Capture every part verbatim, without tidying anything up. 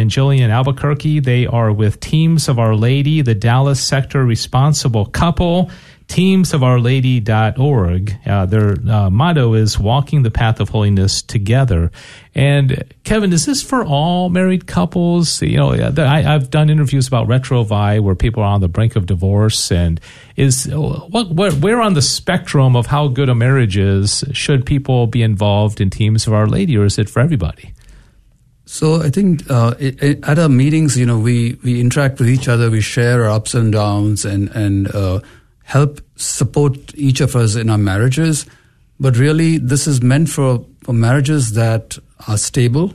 and Jillian Albuquerque. They are with Teams of Our Lady, the Dallas Sector Responsible Couple. teams of our lady dot org. Uh, their uh, motto is walking the path of holiness together. And Kevin, is this for all married couples? You know, I, I've done interviews about Retrovi where people are on the brink of divorce. And is what, what where on the spectrum of how good a marriage is should people be involved in Teams of Our Lady, or is it for everybody? So I think uh, it, it, at our meetings, you know, we, we interact with each other, we share our ups and downs, and and uh, help support each of us in our marriages. But really, this is meant for, for marriages that are stable.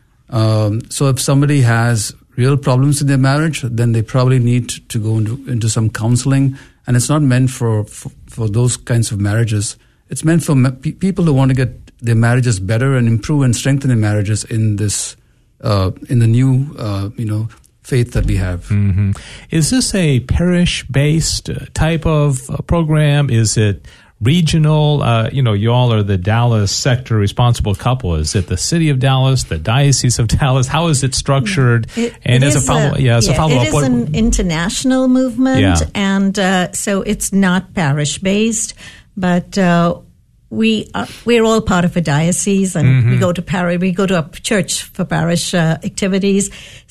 Um, so if somebody has real problems in their marriage, then they probably need to go into, into some counseling. And it's not meant for, for, for those kinds of marriages. It's meant for ma- pe- people who want to get their marriages better and improve and strengthen their marriages in this, uh, in the new, uh, you know, faith that we have. Mm-hmm. Is this a parish-based type of program? Is it regional? Uh, you know, you all are the Dallas Sector Responsible Couple. Is it the City of Dallas, the Diocese of Dallas? How is it structured? It, and it as a follow, a, yeah, as yeah, a follow it up, is what, an international movement, yeah. and uh, so it's not parish-based, but. Uh, We are, we're all part of a diocese, and mm-hmm. we go to parish. We go to a church for parish uh, activities.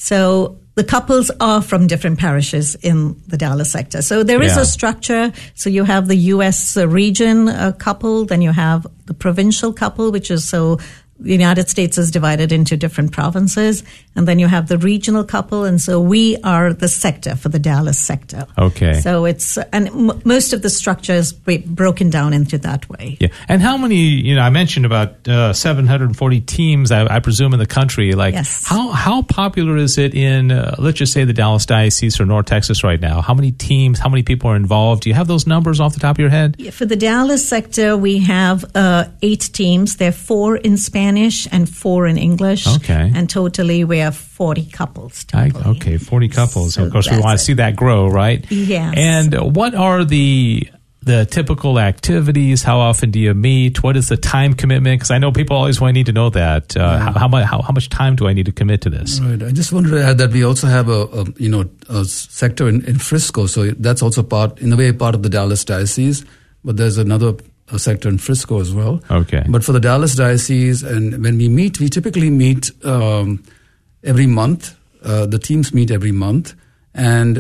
So the couples are from different parishes in the Dallas sector. So there is yeah. a structure. So you have the U S region uh, couple, then you have the provincial couple, which is so. The United States is divided into different provinces, and then you have the regional couple, and so we are the sector for the Dallas sector. Okay. So it's, and m- most of the structure is broken down into that way. Yeah. And how many, you know, I mentioned about uh, seven hundred forty teams, I, I presume, in the country. Like, yes. how, how popular is it in, uh, let's just say, the Dallas Diocese or North Texas right now? How many teams, how many people are involved? Do you have those numbers off the top of your head? For the Dallas sector, we have uh, eight teams. There are four in Spanish and four in English. Okay. And totally we have forty couples. I, Totally. okay, forty couples. So of course, we want to it. see that grow, right? Yes. And what are the the typical activities? How often do you meet? What is the time commitment? Because I know people always want to need to know that. Uh, yeah. how, how, much, how, how much time do I need to commit to this? Right. I just wanted to add that we also have a, a you know a sector in, in Frisco, so that's also part, in a way, part of the Dallas Diocese. But there's another a sector in Frisco as well. Okay. But for the Dallas Diocese, and when we meet, we typically meet um, every month. Uh, the teams meet every month, and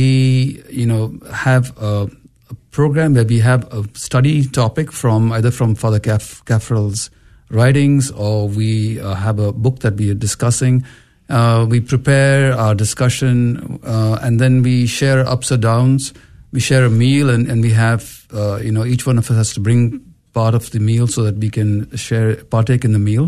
we, you know, have a, a program where we have a study topic from either from Father Caff- Caffarel's writings, or we uh, have a book that we are discussing. Uh, we prepare our discussion, uh, and then we share ups or downs. We share a meal, and, and we have, uh, you know, each one of us has to bring part of the meal so that we can share, partake in the meal.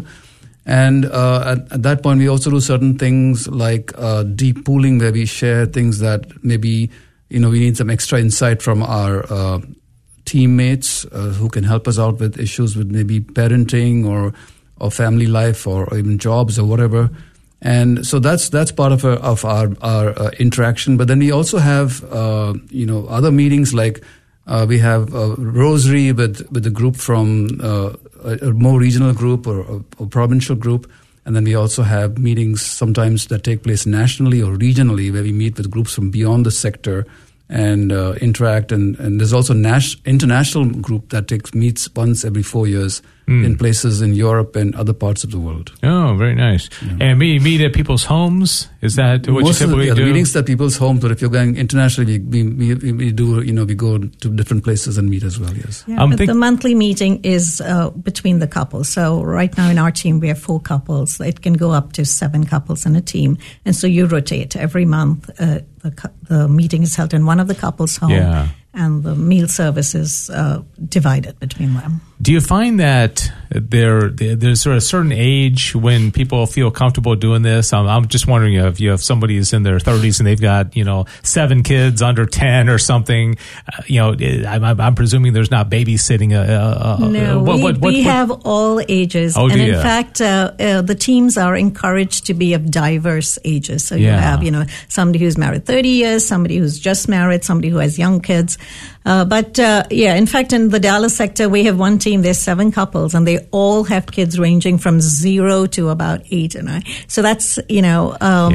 And uh, at, at that point, we also do certain things like uh, deep pooling, where we share things that maybe, you know, we need some extra insight from our uh, teammates uh, who can help us out with issues with maybe parenting or, or family life or, or even jobs or whatever. And so that's that's part of our, of our, our uh, interaction. But then we also have, uh, you know, other meetings like uh, we have a rosary with, with a group from uh, a, a more regional group or a, a provincial group. And then we also have meetings sometimes that take place nationally or regionally, where we meet with groups from beyond the sector and uh, interact. And, and there's also a nas- international group that takes meets once every four years mm. in places in Europe and other parts of the world. Oh, very nice. Yeah. And meet, meet at people's homes? Is that what Most you typically of the, yeah, do? the meetings at people's homes, but if you're going internationally, we, we, we, we do, you know, we go to different places and meet as well, yes. Yeah, um, but think- the monthly meeting is uh, between the couples. So right now in our team, we have four couples. It can go up to seven couples in a team. And so you rotate every month. Uh, the, the meeting is held in one of the couples' home. Yeah. And the meal service is uh, divided between them. Do you find that there there's sort of a certain age when people feel comfortable doing this? I'm, I'm just wondering if you have somebody who's in their thirties and they've got, you know, seven kids under ten or something. Uh, you know, I'm, I'm presuming there's not babysitting. Uh, uh, no, uh, what, we, what, what, we what? have all ages. Oh, and in dear. fact, uh, uh, the teams are encouraged to be of diverse ages. So you Yeah. have, you know, somebody who's married thirty years, somebody who's just married, somebody who has young kids. Uh, but, uh, yeah, in fact, in the Dallas sector, we have one team, there's seven couples, and they all have kids ranging from zero to about eight. And I, so that's, you know, um,